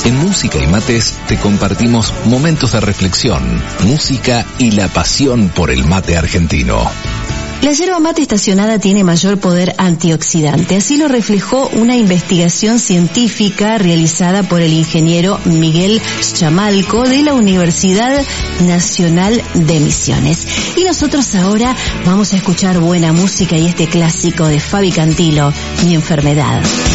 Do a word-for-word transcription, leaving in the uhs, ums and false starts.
En Música y Mates te compartimos momentos de reflexión, música y la pasión por el mate argentino. La yerba mate estacionada tiene mayor poder antioxidante. Así lo reflejó una investigación científica realizada por el ingeniero Miguel Chamalco de la Universidad Nacional de Misiones. Y nosotros ahora vamos a escuchar buena música y este clásico de Fabi Cantilo, Mi enfermedad.